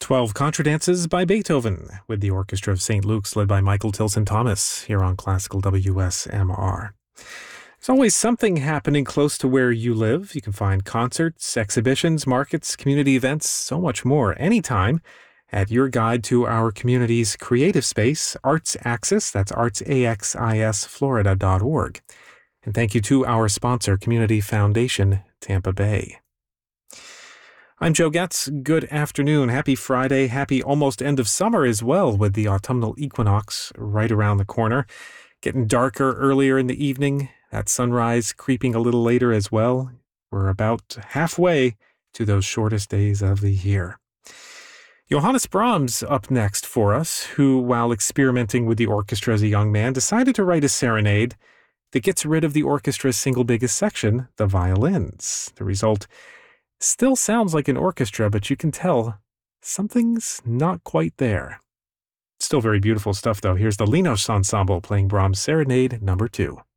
12 Contradances by Beethoven, with the Orchestra of St. Luke's led by Michael Tilson Thomas, here on Classical WSMR. There's always something happening close to where you live. You can find concerts, exhibitions, markets, community events, so much more anytime at your guide to our community's creative space, Arts Axis. That's artsaxisflorida.org. And thank you to our sponsor, Community Foundation, Tampa Bay. I'm Joe Getz. Good afternoon. Happy Friday. Happy almost end of summer as well, with the autumnal equinox right around the corner. Getting darker earlier in the evening. That sunrise creeping a little later as well. We're about halfway to those shortest days of the year. Johannes Brahms up next for us, who, while experimenting with the orchestra as a young man, decided to write a serenade that gets rid of the orchestra's single biggest section, the violins. The result still sounds like an orchestra, but you can tell something's not quite there. Still very beautiful stuff, though. Here's the Linos Ensemble playing Brahms' Serenade No. 2.